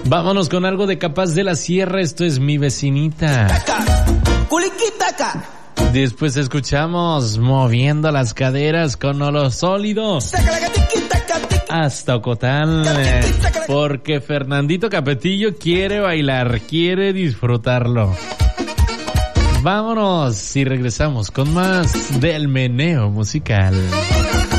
Vámonos con algo de Capaz de la Sierra. Esto es Mi Vecinita. Después escuchamos Moviendo las Caderas con Olo Sólido hasta Ocotán, porque Fernandito Capetillo quiere bailar, quiere disfrutarlo. Vámonos y regresamos con más del meneo musical.